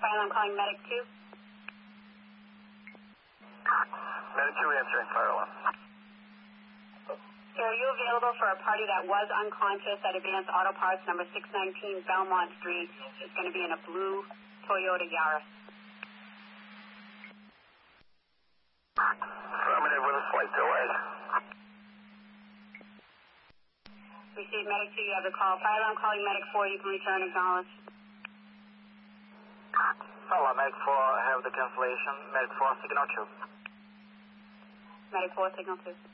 Fire alarm calling Medic 2. Medic 2 answering fire alarm. Sir, are you available for a party that was unconscious at Advanced Auto Parts, number 619 Belmont Street? It's going to be in a blue Toyota Yaris. Affirmative with a slight delay. Received Medic 2, you have the call. Fire alarm calling Medic 4, you can return, acknowledge. Hello, Medic 4, I have the cancellation. Medic 4, signal 2. Medic 4, signal 2.